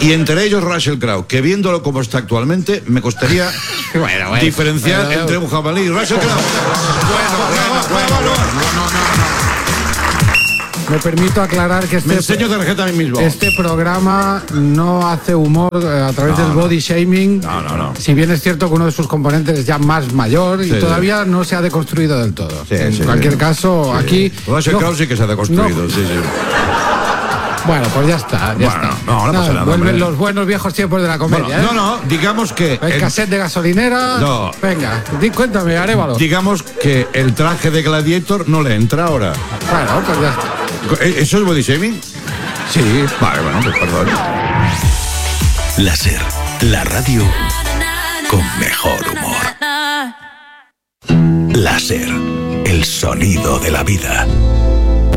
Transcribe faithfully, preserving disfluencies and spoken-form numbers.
Y entre ellos Russell Crowe, que viéndolo como está actualmente, me costaría bueno, bueno, diferenciar bueno, entre un jabalí y Russell Crowe. Bueno, bueno, bueno, bueno, no, no, no. Me permito aclarar que este, Me enseño tarjeta a mí mismo. este programa no hace humor a través No, del no. body shaming. No, no, no. Si bien es cierto que uno de sus componentes es ya más mayor y Sí, todavía sí. no se ha deconstruido del todo. Sí, en sí, cualquier sí. caso, Sí. aquí. Russell no, Crowe sí que se ha deconstruido, no, sí, sí. Bueno, pues ya está. Ya Bueno, está. no, no pasa nada, Vuelven hombre. los buenos viejos tiempos de la comedia. Bueno, ¿eh? no, no, digamos que... El el- cassette de gasolinera. No. Venga, di, cuéntame, Arévalo. digamos que el traje de Gladiator no le entra ahora. Bueno, pues ya está. ¿Eso es body shaming? Sí. Vale, bueno, pues perdón. Láser, la radio con mejor humor. Láser, el sonido de la vida.